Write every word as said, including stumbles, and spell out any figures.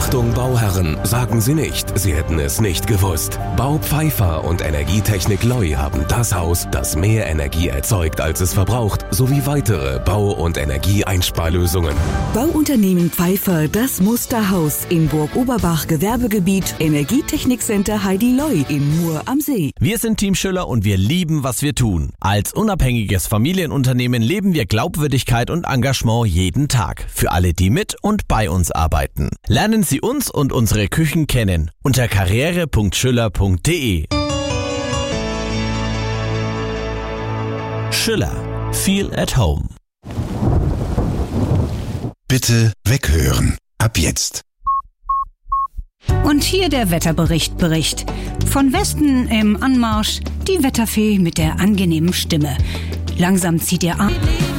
Achtung Bauherren, sagen Sie nicht, Sie hätten es nicht gewusst. Bau Pfeiffer und Energietechnik Loi haben das Haus, das mehr Energie erzeugt, als es verbraucht, sowie weitere Bau- und Energieeinsparlösungen. Bauunternehmen Pfeiffer, das Musterhaus in Burg Oberbach, Gewerbegebiet, Energietechnikcenter Heidi Loi in Mur am See. Wir sind Team Schüller und wir lieben, was wir tun. Als unabhängiges Familienunternehmen leben wir Glaubwürdigkeit und Engagement jeden Tag. Für alle, die mit und bei uns arbeiten. Lernen Sie uns und unsere Küchen kennen unter karriere punkt schüller punkt de. Schüller. Feel at home. Bitte weghören. Ab jetzt. Und hier der Wetterbericht Bericht. Von Westen im Anmarsch die Wetterfee mit der angenehmen Stimme. Langsam zieht ihr an.